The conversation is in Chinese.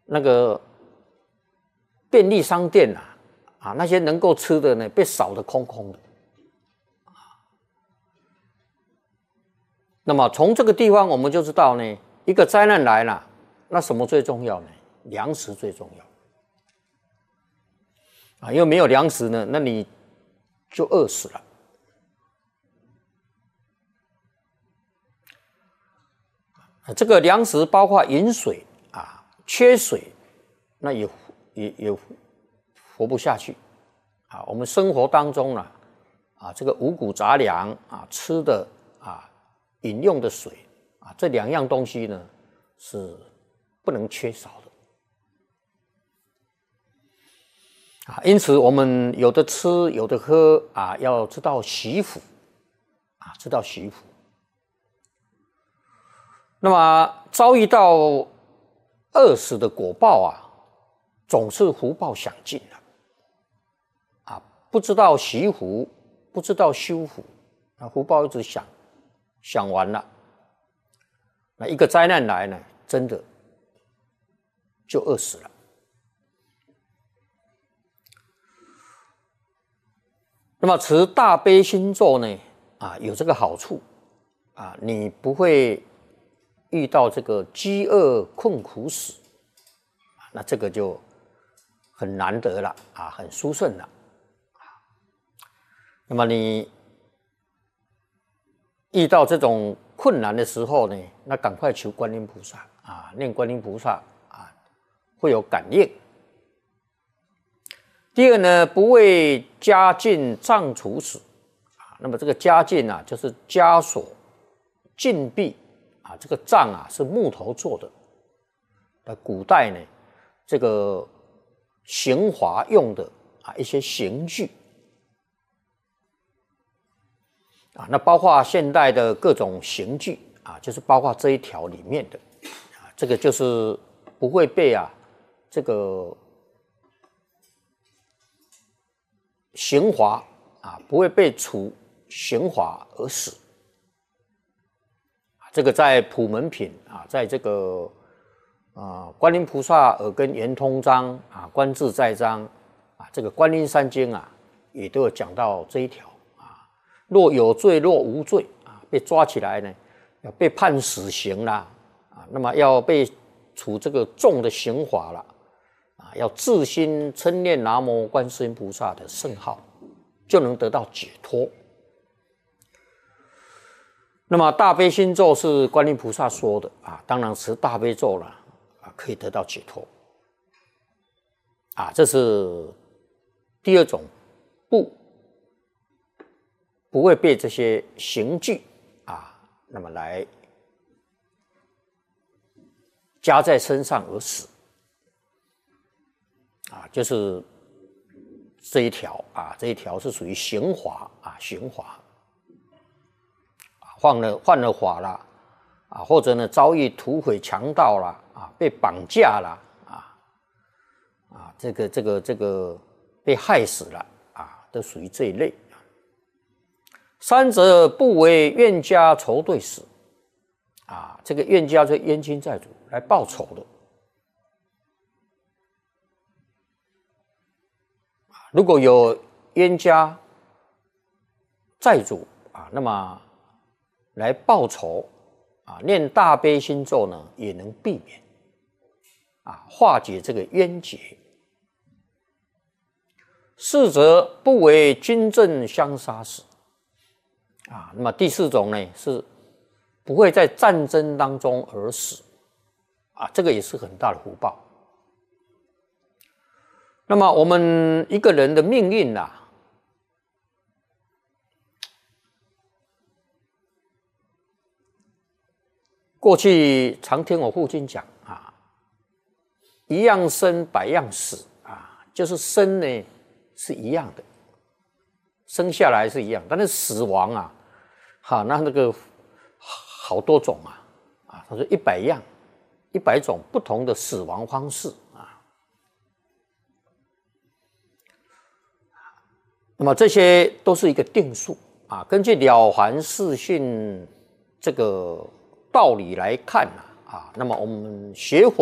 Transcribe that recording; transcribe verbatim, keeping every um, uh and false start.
那个便利商店啊，啊那些能够吃的呢，被扫得空空的。那么从这个地方我们就知道呢，一个灾难来了，那什么最重要呢？粮食最重要。啊，因为没有粮食呢，那你就饿死了。这个粮食包括饮水啊，缺水，那也也也活不下去啊。我们生活当中呢，啊，这个五谷杂粮啊，吃的啊，饮用的水啊，这两样东西呢是不能缺少的啊。因此，我们有的吃，有的喝啊，要知道惜福啊，知道惜福。那么遭遇到饿死的果报啊，总是福报享尽了啊，不知道惜福，不知道修福，那福报一直享，享完了，那一个灾难来呢，真的就饿死了。那么持大悲心咒呢，啊，有这个好处啊，你不会遇到这个饥饿困苦死，那这个就很难得了啊，很殊胜了。那么你遇到这种困难的时候呢，那赶快求观音菩萨啊，念观音菩萨啊，会有感应。第二呢，不为家境障处死啊，那么这个家境啊，就是枷锁、禁闭。啊，这个杖啊是木头做的，在古代呢，这个刑罚用的啊一些刑具啊，那包括现代的各种刑具啊，就是包括这一条里面的啊，这个就是不会被啊这个刑罚啊，不会被处刑罚而死。这个在普门品啊，在这个啊观音菩萨耳根圆通章啊、观自在章啊，这个观音三经啊，也都有讲到这一条啊。若有罪，若无罪啊，被抓起来呢，要被判死刑啦啊，那么要被处这个重的刑罚了啊，要自心称念南无观世音菩萨的圣号，就能得到解脱。那么大悲心咒是观音菩萨说的啊，当然持大悲咒了啊，可以得到解脱啊，这是第二种不不会被这些刑具啊，那么来加在身上而死啊，就是这一条啊，这一条是属于刑罚啊，刑罚。犯了犯了法了啊，或者呢遭遇土匪强盗啦啊，被绑架啦啊啊，这个这个这个被害死了啊，都属于这一类。三者不为冤家仇对死啊，这个冤家是冤亲债主来报仇的。如果有冤家债主啊，那么来报仇啊，念大悲心咒呢，也能避免啊，化解这个冤结。四则不为军阵相杀死啊，那么第四种呢，是不会在战争当中而死啊，这个也是很大的福报。那么我们一个人的命运啊，过去常听我父亲讲啊，一样生百样死啊，就是生呢是一样的，生下来是一样，但是死亡啊，哈，那那个好多种啊，啊，他说一百样，一百种不同的死亡方式啊。那么这些都是一个定数啊，根据《了凡四训》这个道理来看啊，啊，那么我们学佛。